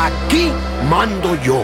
Aquí mando yo.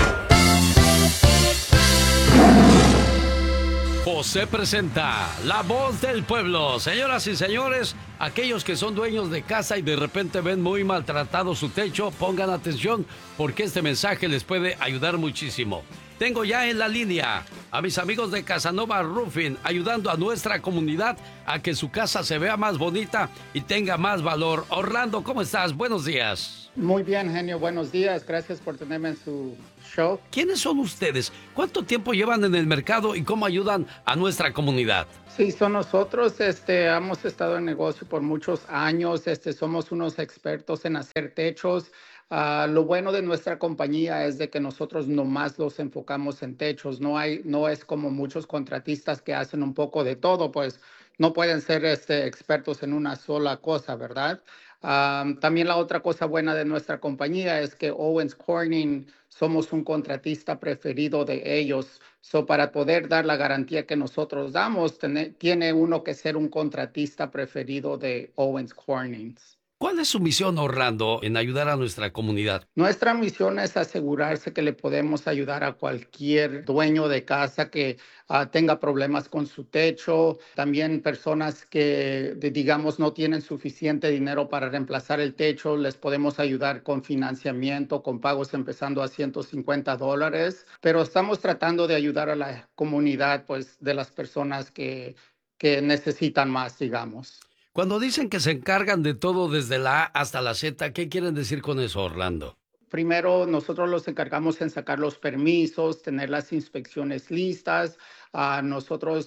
José presenta La Voz del Pueblo. Señoras y señores, aquellos que son dueños de casa y de repente ven muy maltratado su techo, pongan atención porque este mensaje les puede ayudar muchísimo. Tengo ya en la línea a mis amigos de Casanova Roofing, ayudando a nuestra comunidad a que su casa se vea más bonita y tenga más valor. Orlando, ¿cómo estás? Buenos días. Muy bien, genio. Buenos días. Gracias por tenerme en su show. ¿Quiénes son ustedes? ¿Cuánto tiempo llevan en el mercado y cómo ayudan a nuestra comunidad? Sí, son nosotros. Hemos estado en negocio por muchos años. Somos unos expertos en hacer techos. Lo bueno de nuestra compañía es de que nosotros nomás los enfocamos en techos. No es como muchos contratistas que hacen un poco de todo, pues no pueden ser expertos en una sola cosa, ¿verdad? También la otra cosa buena de nuestra compañía es que Owens Corning somos un contratista preferido de ellos. So, para poder dar la garantía que nosotros damos, tiene uno que ser un contratista preferido de Owens Corning. ¿Cuál es su misión, Orlando, en ayudar a nuestra comunidad? Nuestra misión es asegurarse que le podemos ayudar a cualquier dueño de casa que tenga problemas con su techo, también personas que, digamos, no tienen suficiente dinero para reemplazar el techo, les podemos ayudar con financiamiento, con pagos empezando a $150, pero estamos tratando de ayudar a la comunidad, pues, de las personas que necesitan más, digamos. Cuando dicen que se encargan de todo desde la A hasta la Z, ¿qué quieren decir con eso, Orlando? Primero, nosotros los encargamos en sacar los permisos, tener las inspecciones listas. Nosotros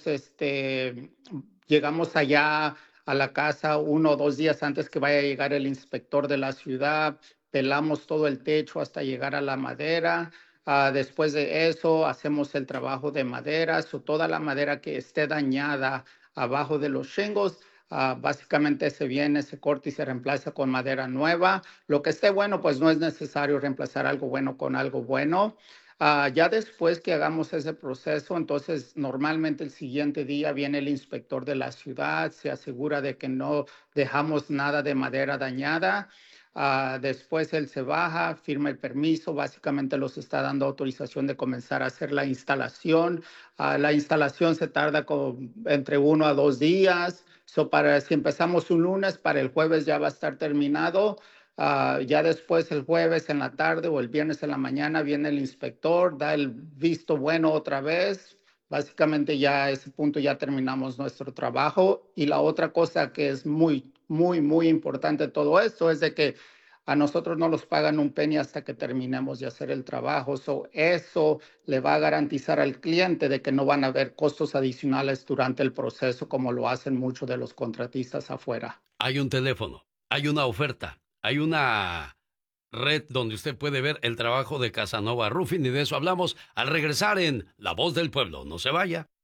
llegamos allá a la casa 1 o 2 días antes que vaya a llegar el inspector de la ciudad. Pelamos todo el techo hasta llegar a la madera. Después de eso, hacemos el trabajo de madera. Toda la madera que esté dañada abajo de los shingles, básicamente se viene, se corta y se reemplaza con madera nueva. Lo que esté bueno, pues no es necesario reemplazar algo bueno con algo bueno. Ya después que hagamos ese proceso, entonces normalmente el siguiente día viene el inspector de la ciudad, se asegura de que no dejamos nada de madera dañada. Después él se baja, firma el permiso, básicamente los está dando autorización de comenzar a hacer la instalación. La instalación se tarda entre 1 a 2 días. Si empezamos un lunes, para el jueves ya va a estar terminado. Ya después el jueves en la tarde o el viernes en la mañana viene el inspector, da el visto bueno otra vez. Básicamente ya a ese punto ya terminamos nuestro trabajo. Y la otra cosa que es muy, muy, muy importante de todo esto es de que a nosotros no nos pagan un penny hasta que terminemos de hacer el trabajo. Eso le va a garantizar al cliente de que no van a haber costos adicionales durante el proceso como lo hacen muchos de los contratistas afuera. Hay un teléfono, hay una oferta, hay una red donde usted puede ver el trabajo de Casanova Roofing y de eso hablamos al regresar en La Voz del Pueblo. No se vaya.